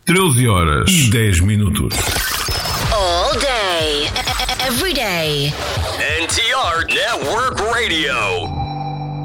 13h10. All day, every day. NTR Network Radio.